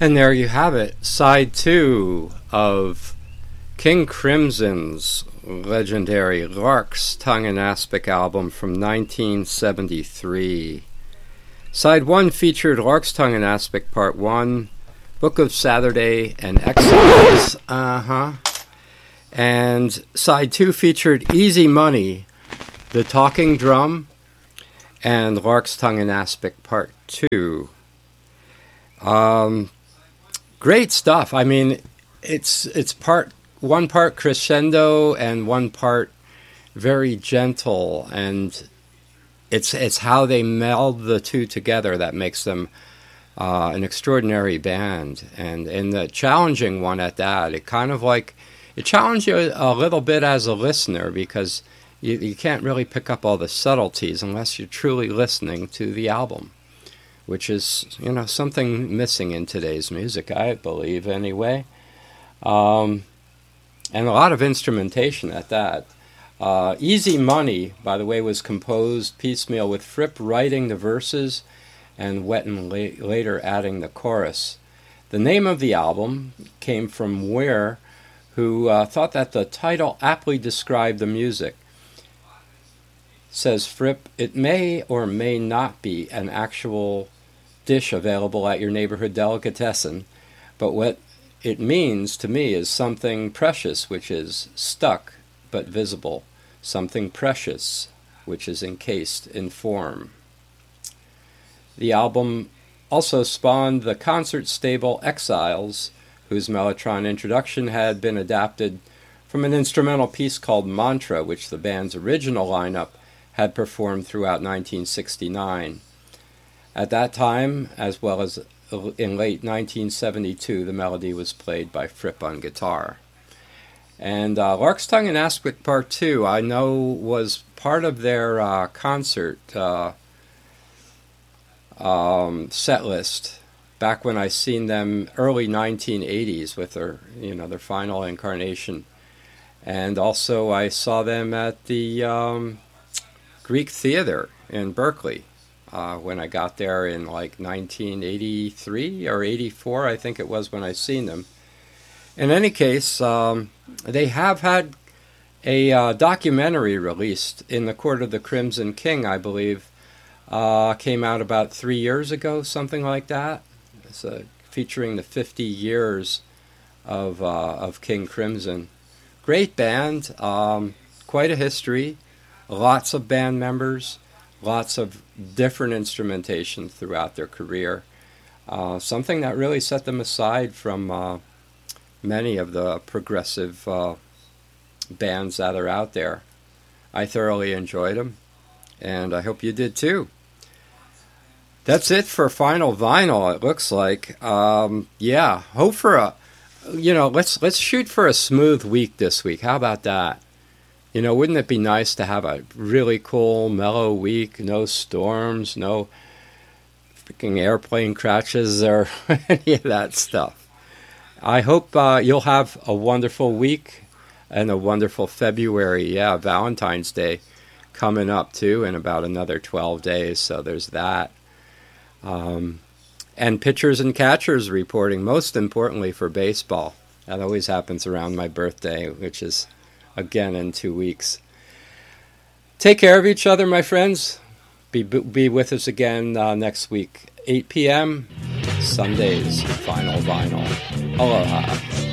And there you have it, side 2 of King Crimson's legendary Lark's Tongue and Aspic album from 1973. Side 1 featured Lark's Tongue and Aspic Part 1, Book of Saturday and Exiles. And side 2 featured Easy Money, The Talking Drum, and Lark's Tongue and Aspic Part 2. Great stuff. I mean, it's one part crescendo and one part very gentle, and it's how they meld the two together that makes them an extraordinary band, and the challenging one at that. It kind of like it challenged you a little bit as a listener, because you can't really pick up all the subtleties unless you're truly listening to the album, which is, something missing in today's music, I believe, anyway. And a lot of instrumentation at that. Easy Money, by the way, was composed piecemeal, with Fripp writing the verses and Wetton later adding the chorus. The name of the album came from Ware, who thought that the title aptly described the music. Says Fripp, "It may or may not be an actual dish available at your neighborhood delicatessen, but what it means to me is something precious which is stuck but visible, something precious which is encased in form." The album also spawned the concert stable Exiles, whose Mellotron introduction had been adapted from an instrumental piece called Mantra, which the band's original lineup had performed throughout 1969. At that time, as well as in late 1972, the melody was played by Fripp on guitar. And Lark's Tongue and Aspic Part 2, I know, was part of their concert set list back when I seen them early 1980s with their final incarnation. And also I saw them at the Greek Theater in Berkeley when I got there in like 1983 or 84, I think it was, when I seen them. In any case, they have had a documentary released in the Court of the Crimson King, I believe. Came out about 3 years ago, something like that. It's featuring the 50 years of King Crimson. Great band, quite a history, lots of band members, lots of different instrumentation throughout their career. Something that really set them aside from many of the progressive bands that are out there. I thoroughly enjoyed them, and I hope you did too. That's it for Final Vinyl, it looks like. Hope for let's shoot for a smooth week this week. How about that? Wouldn't it be nice to have a really cool, mellow week? No storms, no freaking airplane crashes or any of that stuff. I hope you'll have a wonderful week and a wonderful February. Yeah, Valentine's Day coming up, too, in about another 12 days, so there's that. And pitchers and catchers reporting, most importantly for baseball. That always happens around my birthday, which is, again, in 2 weeks. Take care of each other, my friends. Be with us again next week, 8 p.m., Sundays, Final Vinyl. Aloha.